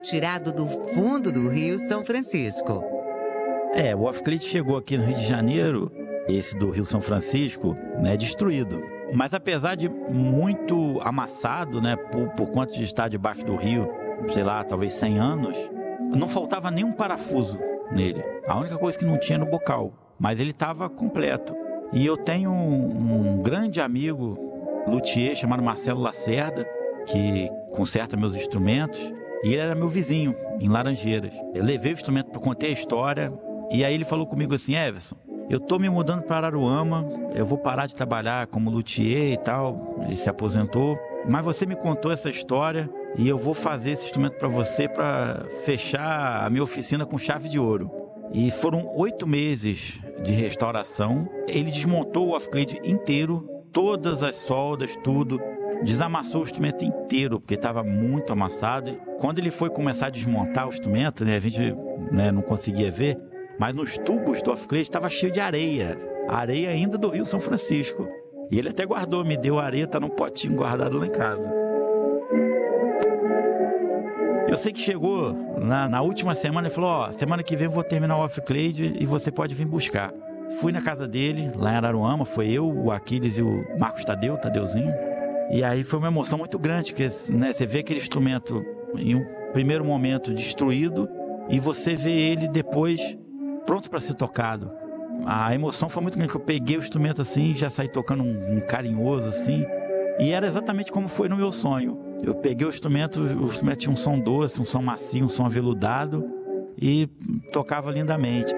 tirado do fundo do Rio São Francisco. O Off-Clade chegou aqui no Rio de Janeiro, esse do Rio São Francisco, né, destruído. Mas apesar de muito amassado, né, por conta de estar debaixo do rio, sei lá, talvez 100 anos, não faltava nenhum parafuso nele. A única coisa que não tinha no bocal, mas ele estava completo. E eu tenho um grande amigo, luthier, chamado Marcelo Lacerda, que conserta meus instrumentos, e ele era meu vizinho, em Laranjeiras. Eu levei o instrumento para contar a história, e aí ele falou comigo assim: Everson, eu tô me mudando para Araruama, eu vou parar de trabalhar como luthier e tal, ele se aposentou, mas você me contou essa história e eu vou fazer esse instrumento para você para fechar a minha oficina com chave de ouro. E foram 8 meses de restauração, ele desmontou o Off-Clade inteiro, todas as soldas, tudo, desamassou o instrumento inteiro, porque estava muito amassado. Quando ele foi começar a desmontar o instrumento, né, a gente não conseguia ver, mas nos tubos do Off-Clade estava cheio de areia ainda do Rio São Francisco. E ele até guardou, me deu areia, tá num potinho guardado lá em casa. Eu sei que chegou na última semana e falou: semana que vem eu vou terminar o Off-Clade e você pode vir buscar. Fui na casa dele, lá em Araruama, foi eu, o Aquiles e o Marcos Tadeuzinho. E aí foi uma emoção muito grande, porque você vê aquele instrumento em um primeiro momento destruído e você vê ele depois pronto para ser tocado. A emoção foi muito grande, que eu peguei o instrumento assim, já saí tocando um carinhoso assim, e era exatamente como foi no meu sonho. Eu peguei o instrumento tinha um som doce, um som macio, um som aveludado, e tocava lindamente.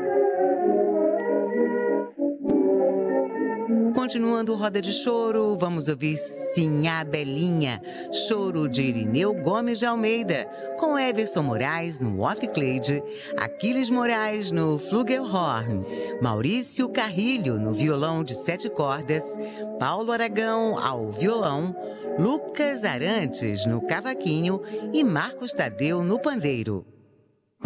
Continuando Roda de Choro, vamos ouvir Sinhá Belinha, choro de Irineu Gomes de Almeida, com Everson Moraes no Off-Clade, Aquiles Moraes no Flugelhorn, Maurício Carrilho no violão de 7 cordas, Paulo Aragão ao violão, Lucas Arantes no cavaquinho e Marcos Tadeu no pandeiro.